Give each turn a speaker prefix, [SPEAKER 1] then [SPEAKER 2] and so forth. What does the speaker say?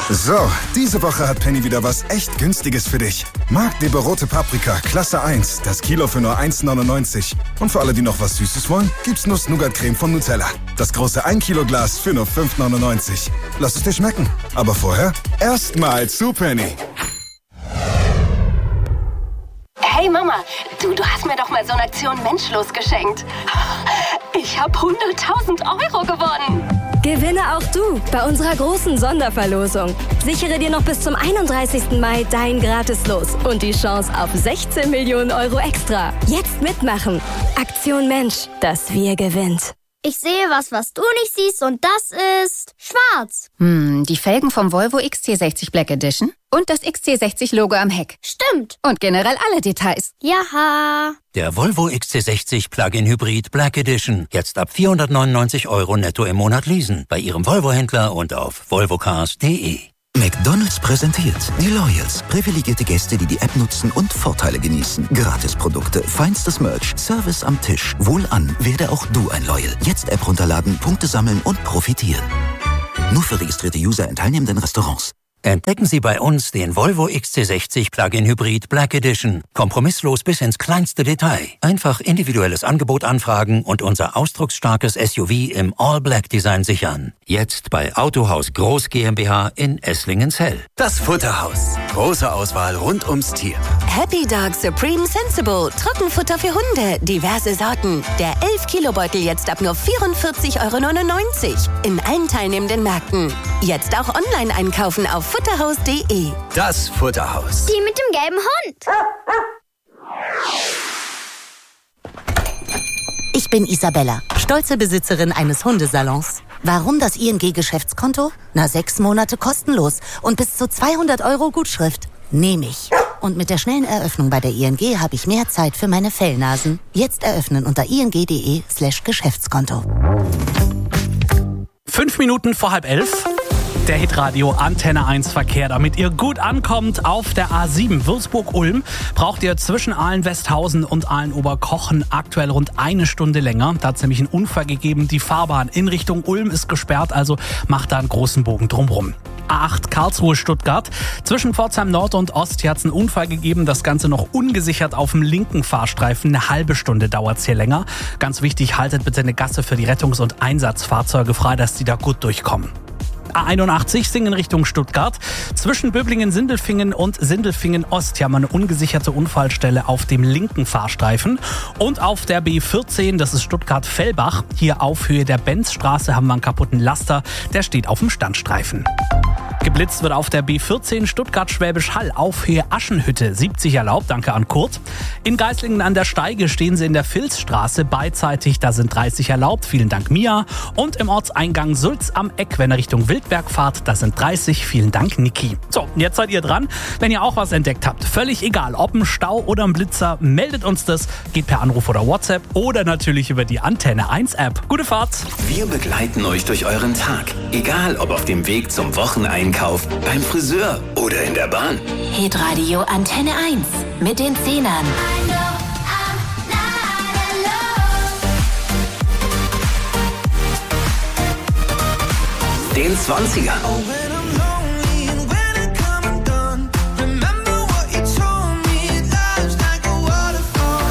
[SPEAKER 1] So, diese Woche hat Penny wieder was echt Günstiges für dich. Magdeburg rote Paprika, Klasse 1, das Kilo für nur 1,99. Und für alle, die noch was Süßes wollen, gibt's Nuss-Nougat-Creme von Nutella. Das große 1 Kilo Glas für nur 5,99. Lass es dir schmecken. Aber vorher erstmal zu Penny.
[SPEAKER 2] Hey Mama, du hast mir doch mal so eine Aktion Menschlos geschenkt. Ich habe 100.000 Euro gewonnen.
[SPEAKER 3] Gewinne auch du bei unserer großen Sonderverlosung. Sichere dir noch bis zum 31. Mai dein Gratis-Los und die Chance auf 16 Millionen Euro extra. Jetzt mitmachen. Aktion Mensch, das Wir gewinnt.
[SPEAKER 4] Ich sehe was du nicht siehst und das ist schwarz.
[SPEAKER 5] Die Felgen vom Volvo XC60 Black Edition und das XC60-Logo am Heck.
[SPEAKER 4] Stimmt.
[SPEAKER 5] Und generell alle Details.
[SPEAKER 4] Jaha.
[SPEAKER 6] Der Volvo XC60 Plug-in Hybrid Black Edition. Jetzt ab 499 € netto im Monat leasen. Bei Ihrem Volvo-Händler und auf volvocars.de.
[SPEAKER 7] McDonald's präsentiert die Loyals. Privilegierte Gäste, die die App nutzen und Vorteile genießen. Gratisprodukte, feinstes Merch, Service am Tisch. Wohlan, werde auch du ein Loyal. Jetzt App runterladen, Punkte sammeln und profitieren. Nur für registrierte User in teilnehmenden Restaurants.
[SPEAKER 6] Entdecken Sie bei uns den Volvo XC60 Plug-in Hybrid Black Edition. Kompromisslos bis ins kleinste Detail. Einfach individuelles Angebot anfragen und unser ausdrucksstarkes SUV im All-Black-Design sichern. Jetzt bei Autohaus Groß GmbH in Esslingensfeld.
[SPEAKER 8] Das Futterhaus. Große Auswahl rund ums Tier.
[SPEAKER 9] Happy Dog Supreme Sensible. Trockenfutter für Hunde. Diverse Sorten. Der 11-Kilo-Beutel jetzt ab nur 44,99 € in allen teilnehmenden Märkten. Jetzt auch online einkaufen auf futterhaus.de.
[SPEAKER 8] Das Futterhaus.
[SPEAKER 4] Die mit dem gelben Hund.
[SPEAKER 10] Ich bin Isabella, stolze Besitzerin eines Hundesalons. Warum das ING-Geschäftskonto? 6 Monate kostenlos und bis zu 200 € Gutschrift. Nehme ich. Und mit der schnellen Eröffnung bei der ING habe ich mehr Zeit für meine Fellnasen. Jetzt eröffnen unter ing.de/Geschäftskonto.
[SPEAKER 11] 5 Minuten vor 10:30. Der Hitradio Antenne 1 Verkehr. Damit ihr gut ankommt auf der A7 Würzburg-Ulm, braucht ihr zwischen Aalen-Westhausen und Aalen-Oberkochen aktuell rund 1 Stunde länger. Da hat es nämlich einen Unfall gegeben. Die Fahrbahn in Richtung Ulm ist gesperrt, also macht da einen großen Bogen drumherum. A8 Karlsruhe-Stuttgart. Zwischen Pforzheim Nord und Ost hat es einen Unfall gegeben. Das Ganze noch ungesichert auf dem linken Fahrstreifen. Eine halbe Stunde dauert es hier länger. Ganz wichtig, haltet bitte eine Gasse für die Rettungs- und Einsatzfahrzeuge frei, dass die da gut durchkommen. A81 Singen Richtung Stuttgart. Zwischen Böblingen-Sindelfingen und Sindelfingen-Ost haben wir eine ungesicherte Unfallstelle auf dem linken Fahrstreifen. Und auf der B14, das ist Stuttgart-Fellbach, hier auf Höhe der Benzstraße haben wir einen kaputten Laster, der steht auf dem Standstreifen. Geblitzt wird auf der B14 Stuttgart-Schwäbisch Hall auf Höhe Aschenhütte. 70 erlaubt, danke an Kurt. In Geislingen an der Steige stehen sie in der Vilsstraße beidseitig, da sind 30 erlaubt, vielen Dank Mia. Und im Ortseingang Sulz am Eck, wenn ihr Richtung Wildberg fahrt, da sind 30, vielen Dank Niki. So, jetzt seid ihr dran, wenn ihr auch was entdeckt habt. Völlig egal, ob ein Stau oder ein Blitzer, meldet uns das. Geht per Anruf oder WhatsApp oder natürlich über die Antenne 1 App. Gute Fahrt!
[SPEAKER 8] Wir begleiten euch durch euren Tag. Egal, ob auf dem Weg zum Wocheneinkauf, beim Friseur oder in der Bahn.
[SPEAKER 9] Hitradio Antenne 1 mit den Zehnern.
[SPEAKER 8] Den 20ern.